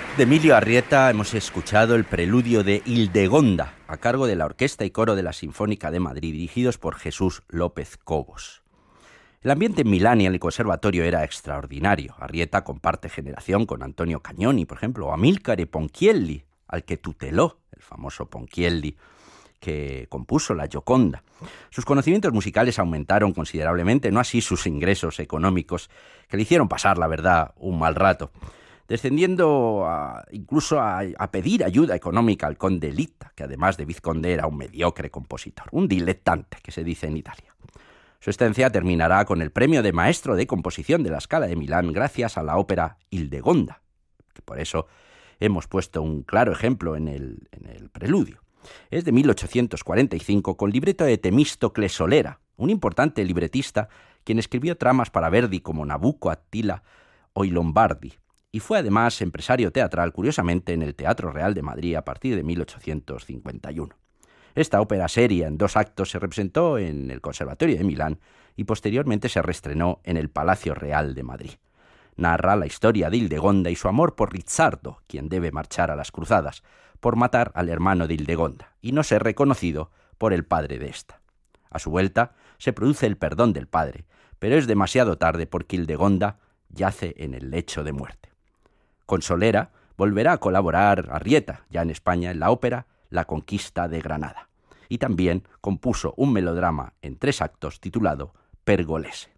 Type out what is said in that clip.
De Emilio Arrieta hemos escuchado el preludio de Hildegonda, a cargo de la Orquesta y Coro de la Sinfónica de Madrid, dirigidos por Jesús López Cobos. El ambiente en Milán y en el conservatorio era extraordinario. Arrieta comparte generación con Antonio Cagnoni, por ejemplo, o Amilcare Ponchielli, al que tuteló el famoso Ponchielli, que compuso la Gioconda. Sus conocimientos musicales aumentaron considerablemente, no así sus ingresos económicos, que le hicieron pasar, la verdad, un mal rato, descendiendo incluso a pedir ayuda económica al conde Litta, que además de vizconde era un mediocre compositor, un dilettante, que se dice en Italia. Su estancia terminará con el premio de maestro de composición de la Scala de Milán gracias a la ópera Hildegonda, que por eso hemos puesto un claro ejemplo en el preludio. Es de 1845 con libreto de Temístocles Solera, un importante libretista quien escribió tramas para Verdi como Nabucco, Attila o I Lombardi, y fue además empresario teatral, curiosamente, en el Teatro Real de Madrid a partir de 1851. Esta ópera seria en 2 actos se representó en el Conservatorio de Milán y posteriormente se reestrenó en el Palacio Real de Madrid. Narra la historia de Hildegonda y su amor por Rizzardo, quien debe marchar a las cruzadas, por matar al hermano de Hildegonda y no ser reconocido por el padre de ésta. A su vuelta se produce el perdón del padre, pero es demasiado tarde porque Hildegonda yace en el lecho de muerte. Con Solera volverá a colaborar Arrieta, ya en España, en la ópera La Conquista de Granada. Y también compuso un melodrama en 3 actos titulado Pergolese.